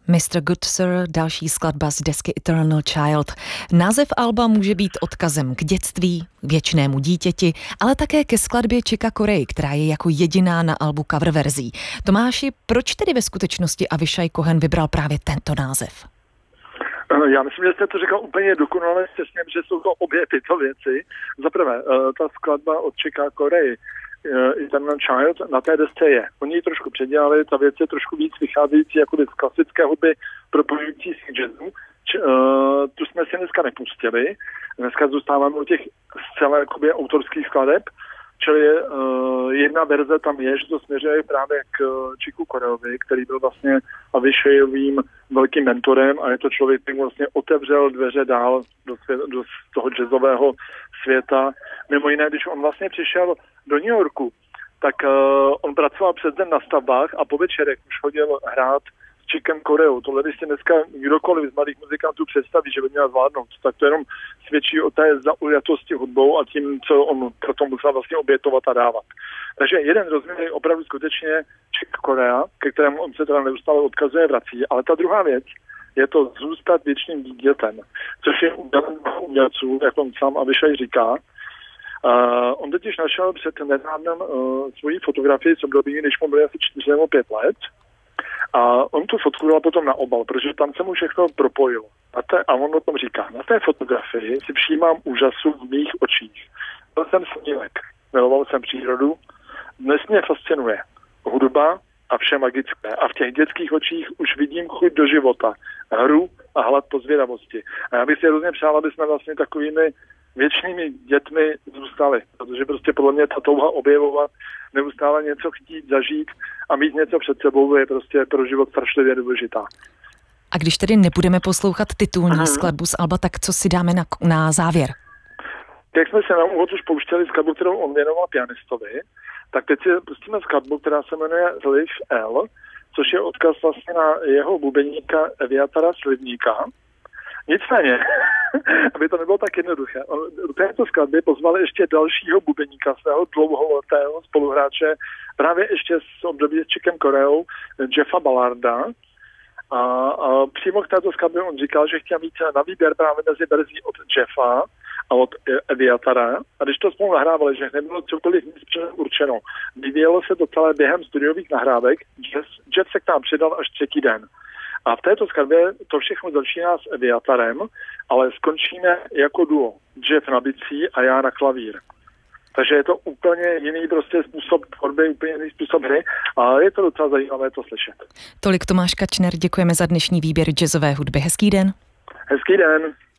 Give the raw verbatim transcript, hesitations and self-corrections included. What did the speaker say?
mister Good Sir, další skladba z desky Eternal Child. Název alba může být odkazem k dětství, věčnému dítěti, ale také ke skladbě Chicka Corea, která je jako jediná na albu cover verzí. Tomáši, proč tedy ve skutečnosti Avishai Cohen vybral právě tento název? Já myslím, že jste to říkal úplně dokonale, přesně, že jsou to obě tyto věci. Za prvé, ta skladba od Chicka Corea, Eternal Child, na té desce je. Oni ji trošku předělali, ta věc je trošku víc vycházející jako z klasické hudby propojující s jazzu. Tu jsme si dneska nepustili. Dneska zůstáváme u těch zcela jakoby autorských skladeb, čili uh, jedna verze tam je, že to směřuje právě k uh, Chicku Coreovi, který byl vlastně Avishaiovým velkým mentorem a je to člověk, který vlastně otevřel dveře dál do, svět, do toho jazzového světa. Mimo jiné, když on vlastně přišel do New Yorku, tak uh, on pracoval přes den na stavbách a po večerech už chodil hrát s Chickem Coreou. Tohle, když si dneska kdokoliv z mladých muzikantů představí, že by měl zvládnout, tak to jenom svědčí o té zaujatosti hudbou a tím, co on pro to musel vlastně obětovat a dávat. Takže jeden rozměr je opravdu skutečně Chick Corea, ke kterému on se teda neustále odkazuje, vrací, ale ta druhá věc je to zůstat věčným dítětem, což je údělem umělců, jak on sám Avishai říká. Uh, on totiž našel před nedávnem uh, svoji fotografii, co bylo když mu bylo asi čtyři nebo pět let. A on tu fotku dal potom na obal, protože tam se mu všechno propojilo. A, te, a on o tom říká, na té fotografii si přijímám úžasu v mých očích. Byl jsem snílek, miloval jsem přírodu, dnes mě fascinuje hudba a vše magické. A v těch dětských očích už vidím chuť do života, hru a hlad po zvědavosti. A já bych si hrozně přál, aby jsme vlastně takovými věčnými dětmi zůstali, protože prostě podle mě ta touha objevovat, neustále něco chtít, zažít a mít něco před sebou je prostě pro život strašlivě důležitá. A když tedy nebudeme poslouchat titulní Aha. skladbu z alba, tak co si dáme na, na závěr? Jak jsme se na úvod už pouštěli skladbu, kterou on věnoval pianistovi, tak teď si pustíme skladbu, která se jmenuje Live L, což je odkaz vlastně na jeho bubeníka Eviatara Slivníka. Nicméně, aby to nebylo tak jednoduché, on do této skladby pozval ještě dalšího bubeníka, svého dlouholetého spoluhráče, právě ještě z období s Chickem Coreou, Jeffa Ballarda. A, a přímo k této skladbě on říkal, že chtěl mít na výběr právě mezi verzí od Jeffa a od Eviatara. A když to spolu nahrávali, že nebylo cokoliv nic určeno, vyvíjelo se to celé během studiových nahrávek, Jeff, Jeff se k nám přidal až třetí den. A v této skladbě to všechno začíná s Eviatarem, ale skončíme jako duo. Jeff na bicí a já na klavír. Takže je to úplně jiný prostě způsob tvorby, úplně jiný způsob hry a je to docela zajímavé to slyšet. Tolik Tomáš Kačner, děkujeme za dnešní výběr jazzové hudby. Hezký den. Hezký den.